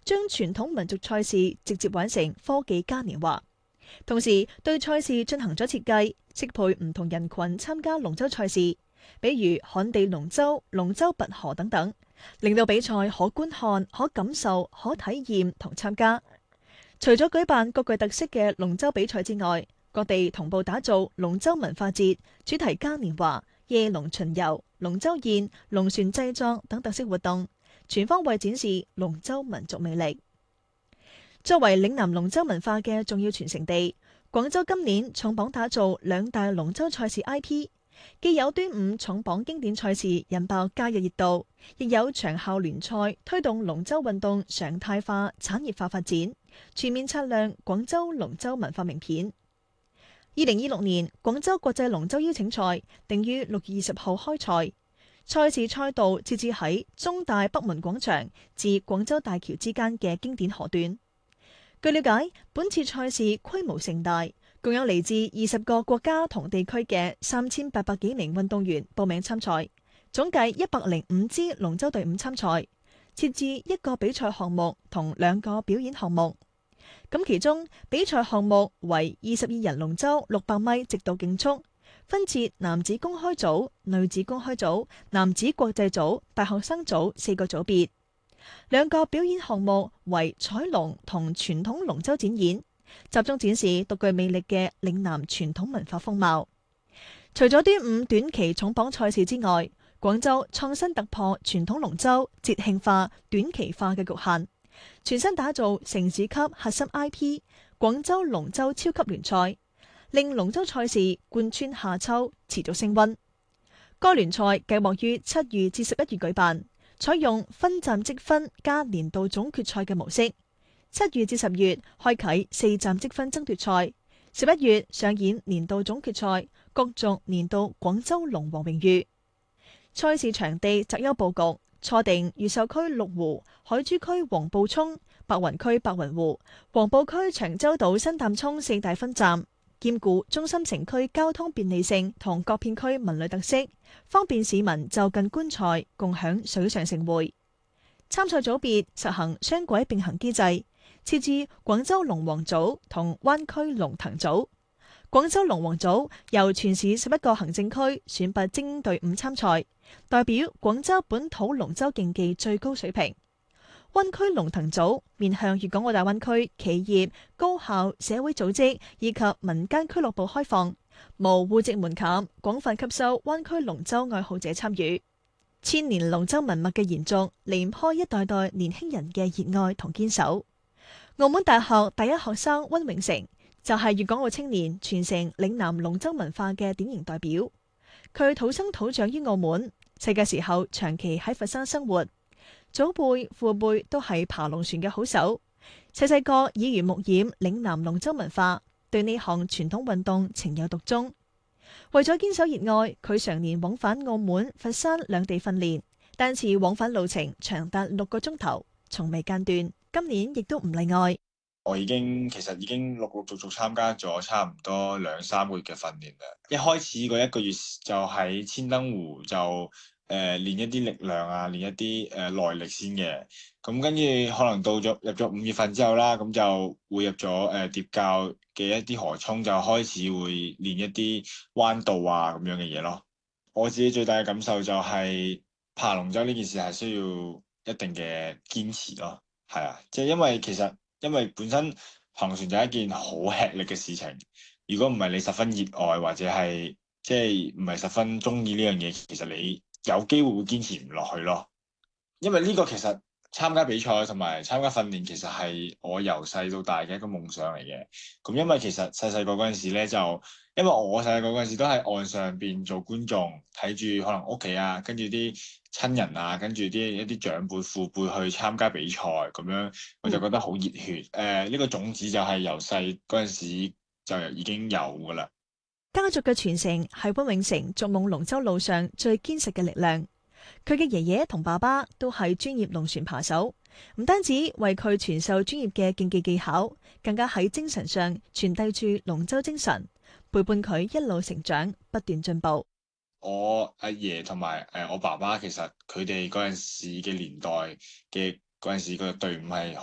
將傳統民族賽事直接玩成科技嘉年華，同時對賽事進行咗設計，適配唔同人群參加龍舟賽事，比如旱地龍舟、龍舟拔河等等，令到比賽可觀看、可感受、可體驗同參加。除咗舉辦各具特色嘅龍舟比賽之外，各地同步打造龍舟文化節、主題嘉年華、夜龍巡遊、龍舟宴、龍船製作等特色活動，全方位展示龍舟民族魅力。作為嶺南龍舟文化嘅重要傳承地，廣州今年重磅打造兩大龍舟賽事 IP， 既有端午重磅經典賽事引爆假日熱度，亦有長效聯賽推動龍舟運動常態化、產業化發展，全面擦亮廣州龍舟文化名片。2026年廣州國際龍舟邀請賽定於6月20號開賽，賽事賽道設置喺中大北門廣場至廣州大橋之間嘅經典河段。據了解，本次賽事規模盛大，共有嚟自20個國家同地區嘅3800幾名運動員報名參賽，總計105支龍舟隊伍參賽，設置1個比賽項目同2個表演項目。咁其中比賽項目為22人龍舟600米直道競速，分設男子公開組、女子公開組、男子國際組、大學生組4個組別。2個表演項目為彩龍同傳統龍舟展演，集中展示獨具魅力嘅嶺南傳統文化風貌。除咗端午短期重磅賽事之外，廣州創新突破傳統龍舟節慶化、短期化嘅局限，全新打造城市級核心 IP 廣州龍舟超級聯賽，令龍舟賽事貫穿夏秋，持續升溫。該聯賽計劃於7月至11月舉辦，採用分站積分加年度總決賽嘅模式。7月至10月開啟4站積分爭奪賽，11月上演年度總決賽，角逐年度廣州龍王榮譽。賽事場地擇優佈局，錯定越秀區麓湖、海珠區黃埔涌、白雲區白雲湖、黃埔區長洲島新淡涌4大分站，兼顧中心城區交通便利性同各片區文旅特色，方便市民就近觀賽，共享水上盛會。參賽組別實行雙軌並行機制，設置廣州龍王組同灣區龍騰組。廣州龍王組由全市11個行政區選拔精英隊伍參賽，代表廣州本土龍舟競技最高水平。灣區龍騰組面向粵港澳大灣區企業、高校、社會組織以及民間俱樂部開放，無戶籍門檻，廣泛吸收灣區龍舟愛好者參與。千年龍舟文物嘅延續，離唔開一代代年輕人嘅熱愛同堅守。澳門大學第一學生溫永成就係粵港澳青年傳承嶺南龍舟文化嘅典型代表。佢土生土長於澳門，細嘅時候長期喺佛山生活，祖輩父輩都係爬龍船嘅好手。細細個耳濡目染嶺南龍舟文化，對呢項傳統運動情有獨鍾。為咗堅守熱愛，佢常年往返澳門、佛山兩地訓練，單次往返路程長達6個鐘頭，從未間斷。今年亦都唔例外。 我其實已經陸陸續續參加咗差唔多2-3個月嘅訓練啦。一開始嗰1個月就喺千燈湖就練一啲力量啊，練一啲耐力先嘅。咁跟住可能到咗入咗5月份之後啦，咁就會入咗疊教嘅一啲河涌，就開始會練一啲彎道啊咁樣嘅嘢咯。我自己最大嘅感受就係爬龍舟呢件事係需要一定嘅堅持咯。係啊，即係因為本身行船就係一件好吃力嘅事情，如果唔係你十分熱愛或者係即係唔係十分中意呢樣嘢，其實你有機會會堅持唔落去咯。因為呢個其實參加比賽同埋參加訓練，其實係我由細到大嘅一個夢想嚟嘅。咁因為其實細細個嗰陣時咧，因為我細細個嗰陣時都喺岸上邊做觀眾，睇住可能屋企啊，跟住啲親人啊，跟住一啲長輩父輩去參加比賽咁樣，我就覺得好熱血。呢個種子就係由細嗰陣時就已經有㗎啦。 家族嘅傳承係溫永成逐夢龍舟路上最堅實嘅力量。佢嘅爺爺同爸爸都係專業龍船扒手，唔單止為佢傳授專業嘅競技技巧，更加喺精神上傳遞住龍舟精神，陪伴佢一路成長，不斷進步。 我阿爺同埋我爸爸，其實佢哋嗰陣時嘅年代嘅嗰陣時個隊伍係